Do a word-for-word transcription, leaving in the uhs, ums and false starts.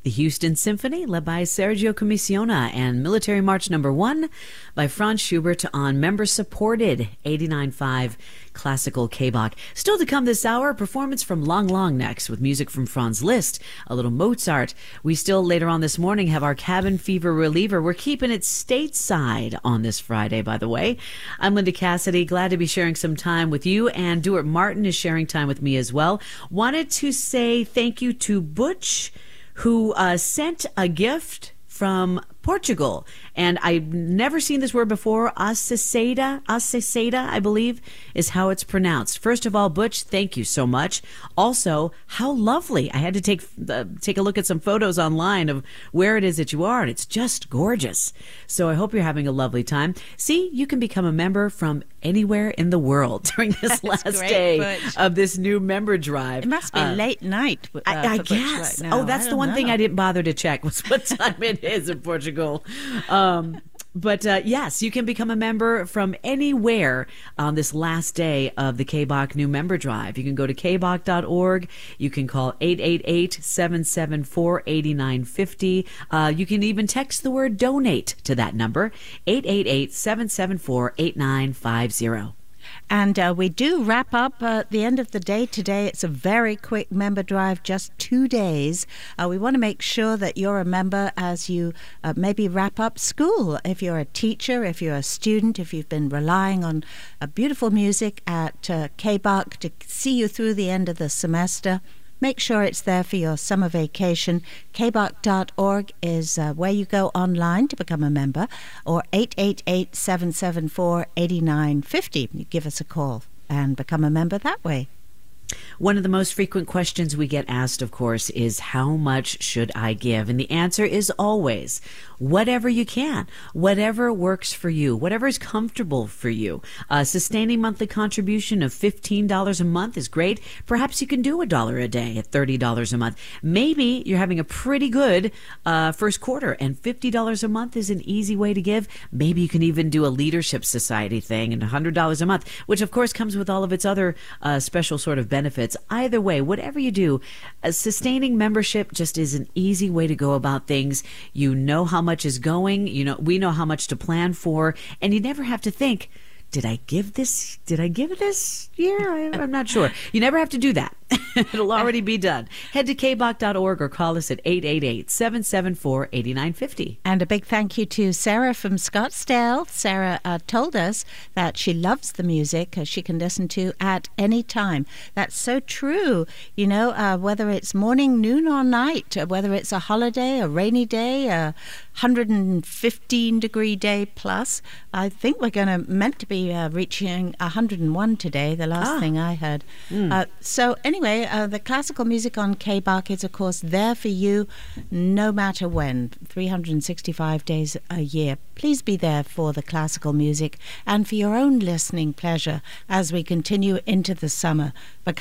The Houston Symphony, led by Sergio Commissiona, and Military March Number One by Franz Schubert on member-supported eighty-nine point five Classical K-Bach. Still to come this hour, a performance from Lang Lang next with music from Franz Liszt, a little Mozart. We still, later on this morning, have our cabin fever reliever. We're keeping it stateside on this Friday, by the way. I'm Linda Cassidy, glad to be sharing some time with you, and Duart Martin is sharing time with me as well. Wanted to say thank you to Butch, who uh, sent a gift from Portugal. And I've never seen this word before. Aceseda, aceseda, I believe, is how it's pronounced. First of all, Butch, thank you so much. Also, how lovely. I had to take uh, take a look at some photos online of where it is that you are, and it's just gorgeous. So I hope you're having a lovely time. See, you can become a member from anywhere in the world during this last great, day Butch. of this new member drive. It must be Uh, late night. Uh, I, I for Butch guess. right now. Oh, that's I the don't one know. thing I didn't bother to check was what time it is in Portugal. Um, but uh, yes, you can become a member from anywhere on this last day of the K-Bach New Member Drive. You can go to k bach dot org. You can call eight eight eight, seven seven four, eight nine five zero. Uh, you can even text the word donate to that number, eight eight eight, seven seven four, eight nine five zero. And uh, we do wrap up uh, at the end of the day today. It's a very quick member drive, just two days. Uh, we want to make sure that you're a member as you uh, maybe wrap up school. If you're a teacher, if you're a student, if you've been relying on uh, beautiful music at uh, K-Bach to see you through the end of the semester, make sure it's there for your summer vacation. k bach dot org is uh, where you go online to become a member, or eight eight eight, seven seven four, eight nine five zero. You give us a call and become a member that way. One of the most frequent questions we get asked, of course, is how much should I give? And the answer is always whatever you can, whatever works for you, whatever is comfortable for you. A sustaining monthly contribution of fifteen dollars a month is great. Perhaps you can do a dollar a day at thirty dollars a month. Maybe you're having a pretty good uh, first quarter and fifty dollars a month is an easy way to give. Maybe you can even do a leadership society thing and one hundred dollars a month, which of course comes with all of its other uh, special sort of benefits. Either way, whatever you do, a sustaining membership just is an easy way to go about things. You know how much is going, you know, we know how much to plan for, and you never have to think, did I give this, did I give it this year? I, I'm not sure. You never have to do that. It'll already be done. Head to k bach dot org or call us at eight eight eight, seven seven four, eight nine five zero. And a big thank you to Sarah from Scottsdale. Sarah uh, told us that she loves the music uh, she can listen to at any time. That's so true. You know, uh, whether it's morning, noon, or night, uh, whether it's a holiday, a rainy day, a one hundred fifteen degree day plus. I think we're going to meant to be uh, reaching one hundred one today, the last Ah. thing I heard. Mm. Uh, so anyway, uh, the classical music on K-Bach is, of course, there for you no matter when, three hundred sixty-five days a year. Please be there for the classical music and for your own listening pleasure as we continue into the summer.